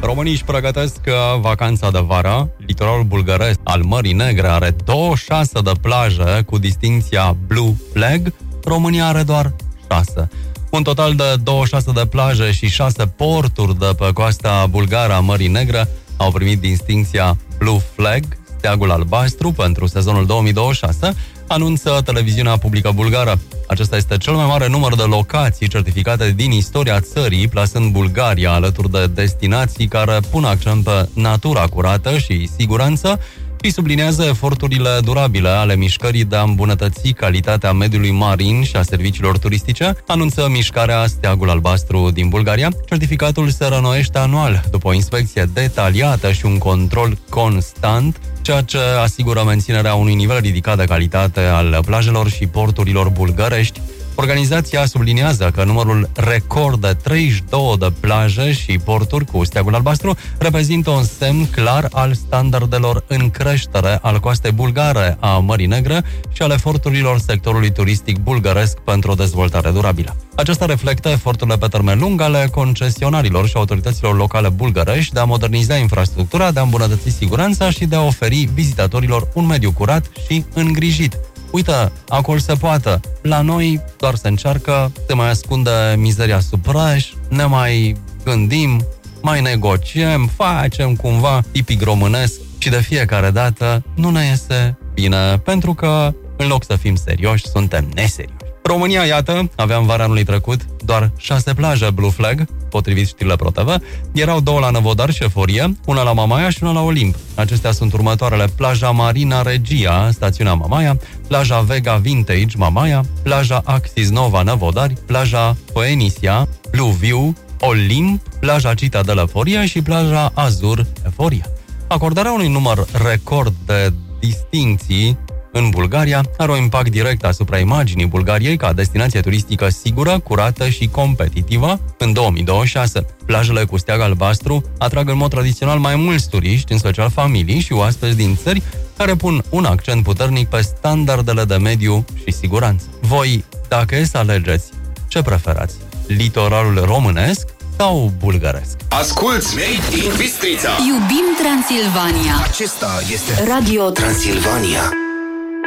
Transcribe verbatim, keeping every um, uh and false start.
Românii își pregătesc vacanța de vară. Litoralul bulgăresc al Mării Negre are douăzeci și șase de plaje cu distincția Blue Flag. România are doar șase. Un total de douăzeci și șase de plaje și șase porturi de pe coasta bulgară a Mării Negre au primit distincția Blue Flag, steagul albastru, pentru sezonul două mii douăzeci și șase, anunță televiziunea publică bulgară. Acesta este cel mai mare număr de locații certificate din istoria țării, plasând Bulgaria alături de destinații care pun accent pe natura curată și siguranță și sublinează eforturile durabile ale mișcării de a îmbunătăți calitatea mediului marin și a serviciilor turistice, anunță mișcarea Steagul Albastru din Bulgaria. Certificatul se reînnoiește anual după o inspecție detaliată și un control constant, ceea ce asigură menținerea unui nivel ridicat de calitate al plajelor și porturilor bulgărești. Organizația subliniază că numărul record de treizeci și două de plaje și porturi cu steagul albastru reprezintă un semn clar al standardelor în creștere al coastei bulgare a Mării Negre și al eforturilor sectorului turistic bulgăresc pentru o dezvoltare durabilă. Acesta reflectă eforturile pe termen lung ale concesionarilor și autorităților locale bulgărești de a moderniza infrastructura, de a îmbunătăți siguranța și de a oferi vizitatorilor un mediu curat și îngrijit. Uite, acolo se poate. La noi doar se încearcă, se mai ascunde mizeria sub preș, ne mai gândim, mai negociem, facem cumva tipic românesc și de fiecare dată nu ne iese bine, pentru că în loc să fim serioși, suntem neserioși. România, iată, avea în vara anului trecut doar șase plaje Blue Flag, potrivit știrile ProTV. Erau două la Năvodar și Eforie, una la Mamaia și una la Olimp. Acestea sunt următoarele: plaja Marina Regia, stațiunea Mamaia, plaja Vega Vintage Mamaia, plaja Axis Nova Năvodari, plaja Phoenixia, Blue View, Olimp, plaja Citadel Eforia și plaja Azur Eforia. Acordarea unui număr record de distincții în Bulgaria are un impact direct asupra imaginii Bulgariei ca destinație turistică sigură, curată și competitivă. În două mii douăzeci și șase, plajele cu steag albastru atrag în mod tradițional mai mulți turiști, în special familii și oaspeți din țări care pun un accent puternic pe standardele de mediu și siguranță. Voi, dacă e să alegeți, ce preferați? Litoralul românesc sau bulgăresc? Asculți Made in Bistrița! Iubim Transilvania! Acesta este Radio Transilvania.